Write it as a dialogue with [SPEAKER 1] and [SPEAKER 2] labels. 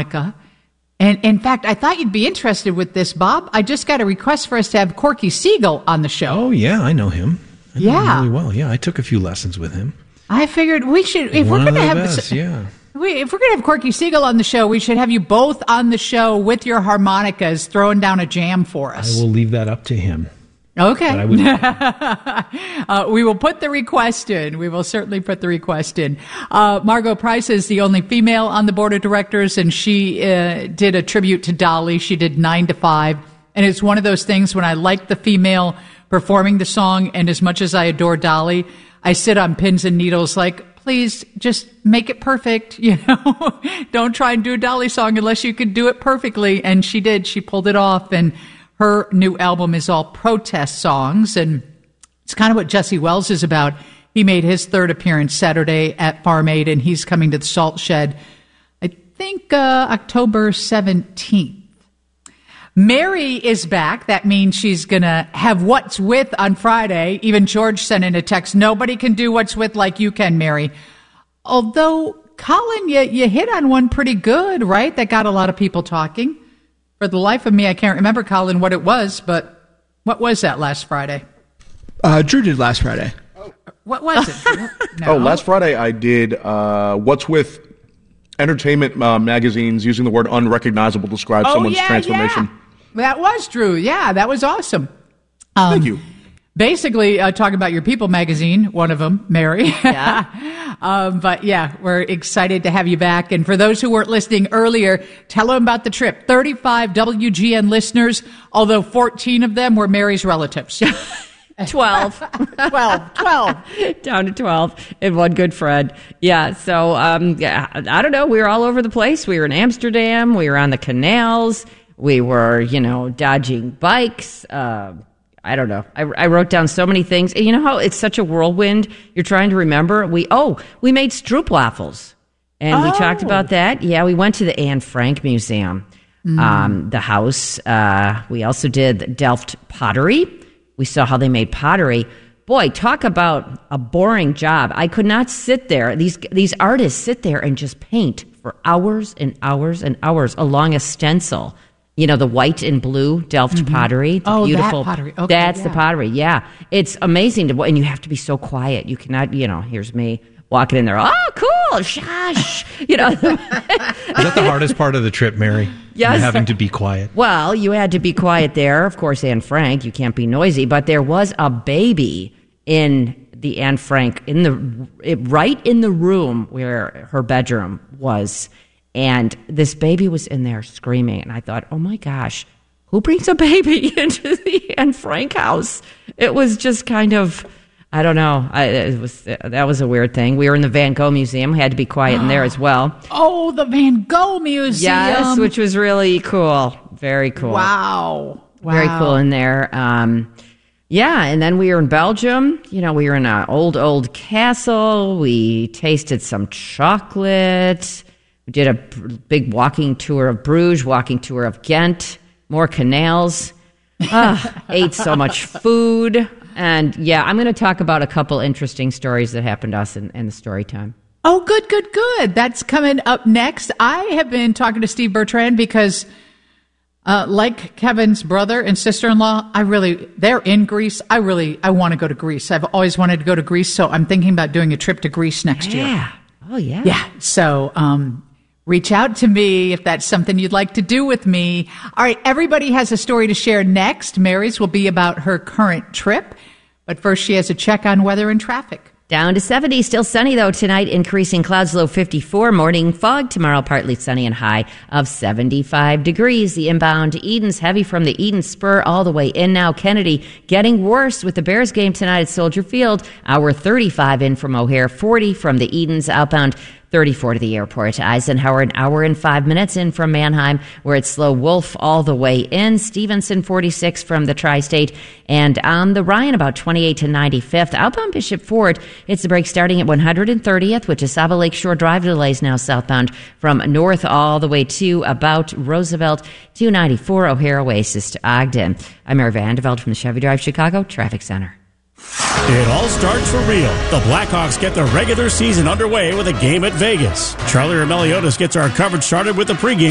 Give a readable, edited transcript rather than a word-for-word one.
[SPEAKER 1] And in fact, I thought you'd be interested with this, Bob. I just got a request for us to have Corky Siegel on the show.
[SPEAKER 2] Oh, yeah, I know him. I know him really well. Yeah, I took a few lessons with him.
[SPEAKER 1] I figured we should, if we're going to have Corky Siegel on the show, we should have you both on the show with your harmonicas throwing down a jam for us.
[SPEAKER 2] I will leave that up to him.
[SPEAKER 1] Okay. We will put the request in. We will certainly put the request in. Margot Price is the only female on the board of directors, and she did a tribute to Dolly. She did 9 to 5. And it's one of those things when I like the female performing the song, and as much as I adore Dolly, I sit on pins and needles like, please just make it perfect. Don't try and do a Dolly song unless you can do it perfectly. And she did. She pulled it off. And her new album is all protest songs, and it's kind of what Jesse Wells is about. He made his third appearance Saturday at Farm Aid, and he's coming to the Salt Shed, I think, October 17th. Mary is back. That means she's going to have What's With on Friday. Even George sent in a text. Nobody can do What's With like you can, Mary. Although, Colin, you hit on one pretty good, right? That got a lot of people talking. For the life of me, I can't remember, Colin, what it was, but what was that last Friday?
[SPEAKER 3] Drew did last Friday.
[SPEAKER 1] What was it, Drew? No.
[SPEAKER 4] Last Friday I did What's With entertainment magazines using the word unrecognizable to describe someone's transformation.
[SPEAKER 1] Yeah. That was Drew. Yeah, that was awesome.
[SPEAKER 4] Thank you.
[SPEAKER 1] Basically, talking about your People magazine, one of them, Mary.
[SPEAKER 5] Yeah.
[SPEAKER 1] But yeah, we're excited to have you back. And for those who weren't listening earlier, tell them about the trip. 35 WGN listeners, although 14 of them were Mary's relatives.
[SPEAKER 5] 12.
[SPEAKER 1] 12.
[SPEAKER 5] Down to 12 and one good friend. Yeah. So, I don't know. We were all over the place. We were in Amsterdam. We were on the canals. We were, dodging bikes. I don't know. I wrote down so many things. And you know how it's such a whirlwind? You're trying to remember. We made stroopwafels. And we talked about that. Yeah, we went to the Anne Frank Museum, the house. We also did Delft pottery. We saw how they made pottery. Boy, talk about a boring job. I could not sit there. These artists sit there and just paint for hours and hours and hours along a stencil. The white and blue Delft pottery. The beautiful
[SPEAKER 1] that pottery. Okay,
[SPEAKER 5] that's the pottery. Yeah. It's amazing and you have to be so quiet. You cannot, here's me walking in there. Oh, cool. Shush.
[SPEAKER 2] Is that the hardest part of the trip, Mary?
[SPEAKER 5] Yes.
[SPEAKER 2] Having to be quiet.
[SPEAKER 5] Well, you had to be quiet there. Of course, Anne Frank, you can't be noisy, but there was a baby in the Anne Frank right in the room where her bedroom was. And this baby was in there screaming. And I thought, oh, my gosh, who brings a baby into the Anne Frank house? It was just kind of, I don't know. That was a weird thing. We were in the Van Gogh Museum. We had to be quiet in there as well.
[SPEAKER 1] Oh, the Van Gogh Museum.
[SPEAKER 5] Yes, which was really cool. Very cool.
[SPEAKER 1] Wow.
[SPEAKER 5] Very cool in there. Yeah, and then we were in Belgium. We were in an old castle. We tasted some chocolate. We did a big walking tour of Bruges, walking tour of Ghent, more canals, ate so much food. And yeah, I'm going to talk about a couple interesting stories that happened to us in the story time.
[SPEAKER 1] Oh, good. That's coming up next. I have been talking to Steve Bertrand because like Kevin's brother and sister-in-law, they're in Greece. I want to go to Greece. I've always wanted to go to Greece, so I'm thinking about doing a trip to Greece next year.
[SPEAKER 5] Yeah. Oh, yeah.
[SPEAKER 1] Yeah. So, reach out to me if that's something you'd like to do with me. All right, everybody has a story to share next. Mary's will be about her current trip. But first, she has a check on weather and traffic.
[SPEAKER 5] Down to 70, still sunny though tonight, increasing clouds, low 54, morning fog, tomorrow partly sunny and high of 75 degrees. The inbound to Eden's heavy from the Eden Spur all the way in now. Kennedy getting worse with the Bears game tonight at Soldier Field. Hour 35 in from O'Hare, 40 from the Edens outbound. 34 to the airport. Eisenhower, an hour and 5 minutes in from Mannheim, where it's slow. Wolf all the way in. Stevenson, 46 from the Tri-State. And on the Ryan, about 28 to 95th. Outbound Bishop Ford, it's the break starting at 130th, which is Saba Lakeshore Drive delays now southbound from north all the way to about Roosevelt, 294 O'Hare Oasis to Ogden. I'm Mary Vandeveld from the Chevy Drive Chicago Traffic Center.
[SPEAKER 6] It all starts for real. The Blackhawks get the regular season underway with a game at Vegas. Charlie Meliotis gets our coverage started with the pregame.